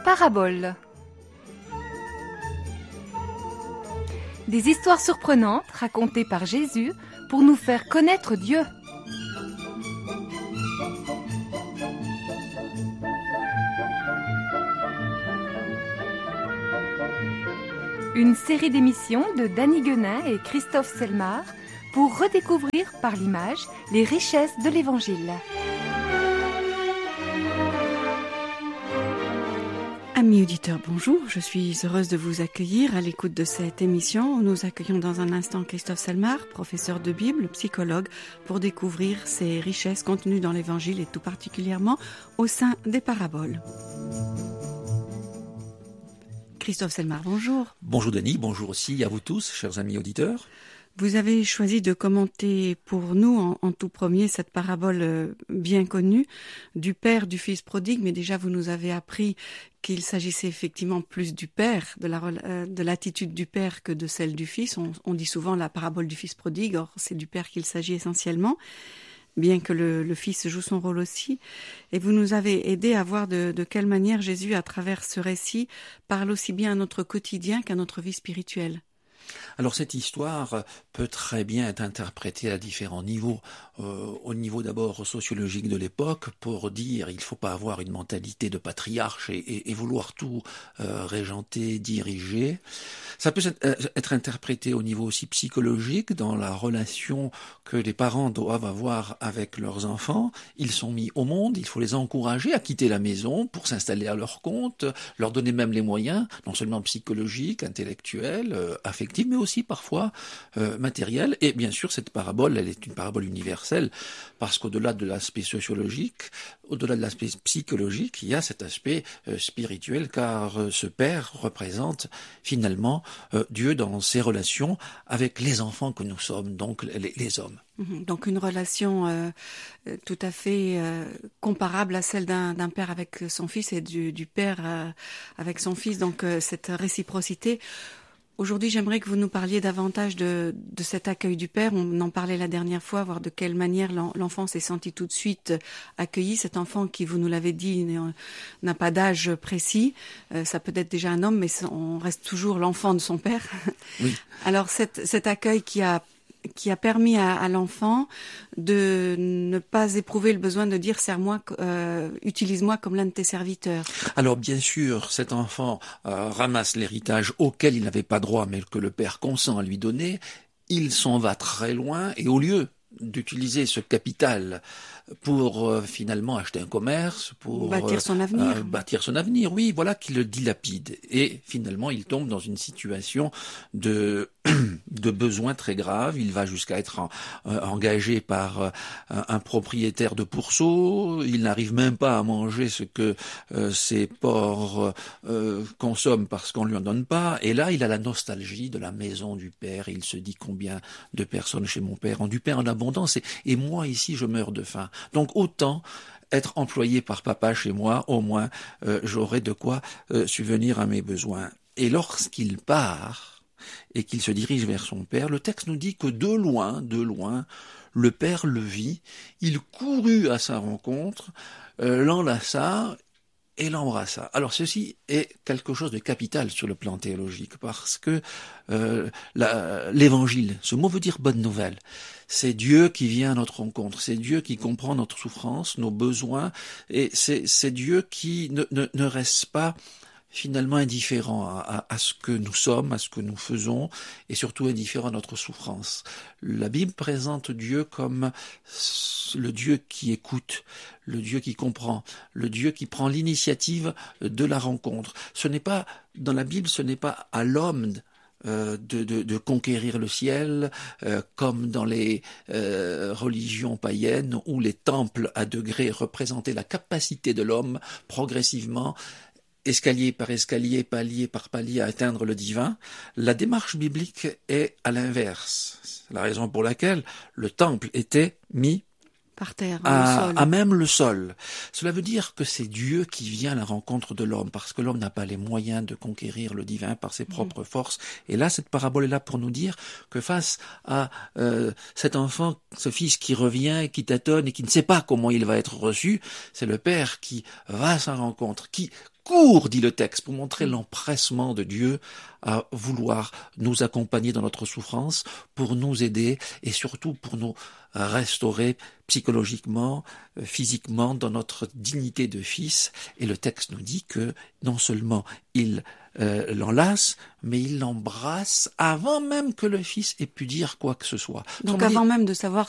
Paraboles. Des histoires surprenantes racontées par Jésus pour nous faire connaître Dieu. Une série d'émissions de Danny Guenin et Christophe Selmar pour redécouvrir par l'image les richesses de l'Évangile. Amis auditeurs, bonjour. Je suis heureuse de vous accueillir à l'écoute de cette émission. Nous accueillons dans un instant Christophe Selmar, professeur de Bible, psychologue, pour découvrir ces richesses contenues dans l'Évangile et tout particulièrement au sein des paraboles. Christophe Selmar, bonjour. Bonjour Denis, bonjour aussi à vous tous, chers amis auditeurs. Vous avez choisi de commenter pour nous en tout premier cette parabole bien connue du père du fils prodigue, mais déjà vous nous avez appris qu'il s'agissait effectivement plus du père, de l'attitude du père que de celle du fils. On dit souvent la parabole du fils prodigue, or c'est du père qu'il s'agit essentiellement, bien que le fils joue son rôle aussi. Et vous nous avez aidé à voir de quelle manière Jésus, à travers ce récit, parle aussi bien à notre quotidien qu'à notre vie spirituelle. Alors cette histoire peut très bien être interprétée à différents niveaux. Au niveau d'abord sociologique de l'époque, pour dire il ne faut pas avoir une mentalité de patriarche et vouloir tout régenter, diriger. Ça peut être interprété au niveau aussi psychologique, dans la relation que les parents doivent avoir avec leurs enfants. Ils sont mis au monde, il faut les encourager à quitter la maison pour s'installer à leur compte, leur donner même les moyens, non seulement psychologiques, intellectuels, affectifs, mais aussi parfois matériels. Et bien sûr, cette parabole, elle est une parabole universelle, parce qu'au-delà de l'aspect sociologique, au-delà de l'aspect psychologique, il y a cet aspect spirituel, car ce père représente finalement Dieu dans ses relations avec les enfants que nous sommes, donc les hommes. Donc une relation tout à fait comparable à celle d'un père avec son fils et du père avec son fils, donc cette réciprocité. Aujourd'hui, j'aimerais que vous nous parliez davantage de cet accueil du père. On en parlait la dernière fois, voir de quelle manière l'enfant s'est senti tout de suite accueilli. Cet enfant qui, vous nous l'avez dit, n'a pas d'âge précis. Ça peut être déjà un homme, mais on reste toujours l'enfant de son père. Oui. Alors cet accueil qui a permis à l'enfant de ne pas éprouver le besoin de dire serre-moi, utilise-moi comme l'un de tes serviteurs. Alors bien sûr, cet enfant ramasse l'héritage auquel il n'avait pas droit, mais que le père consent à lui donner. Il s'en va très loin et au lieu d'utiliser ce capital pour finalement acheter un commerce, pour bâtir son avenir. Bâtir son avenir, oui, voilà qu'il le dilapide. Et finalement, il tombe dans une situation de besoin très grave. Il va jusqu'à être engagé par un propriétaire de pourceau. Il n'arrive même pas à manger ce que ses porcs consomment parce qu'on lui en donne pas. Et là, il a la nostalgie de la maison du père. Et il se dit combien de personnes chez mon père ont du pain en abondance. Et moi, ici, je meurs de faim. Donc autant être employé par papa chez moi, au moins j'aurai de quoi subvenir à mes besoins. Et lorsqu'il part et qu'il se dirige vers son père, le texte nous dit que de loin, le père le vit, il courut à sa rencontre, l'enlaça et l'embrassa. Alors ceci est quelque chose de capital sur le plan théologique, parce que l'évangile, ce mot veut dire bonne nouvelle. C'est Dieu qui vient à notre rencontre, c'est Dieu qui comprend notre souffrance, nos besoins, et c'est Dieu qui ne reste pas finalement indifférent à ce que nous sommes, à ce que nous faisons, et surtout indifférent à notre souffrance. La Bible présente Dieu comme le Dieu qui écoute, le Dieu qui comprend, le Dieu qui prend l'initiative de la rencontre. Dans la Bible, ce n'est pas à l'homme de conquérir le ciel, comme dans les religions païennes où les temples à degrés représentaient la capacité de l'homme progressivement, escalier par escalier, palier par palier, à atteindre le divin. La démarche biblique est à l'inverse. C'est la raison pour laquelle le temple était mis par terre, au sol. À même le sol. Cela veut dire que c'est Dieu qui vient à la rencontre de l'homme, parce que l'homme n'a pas les moyens de conquérir le divin par ses propres forces. Et là, cette parabole est là pour nous dire que face à cet enfant, ce fils qui revient, et qui tâtonne et qui ne sait pas comment il va être reçu, c'est le Père qui va à sa rencontre, qui court, dit le texte, pour montrer l'empressement de Dieu à vouloir nous accompagner dans notre souffrance, pour nous aider et surtout pour nous restaurer psychologiquement, physiquement, dans notre dignité de fils. Et le texte nous dit que non seulement il l'enlace, mais il l'embrasse avant même que le fils ait pu dire quoi que ce soit. Donc avant même de savoir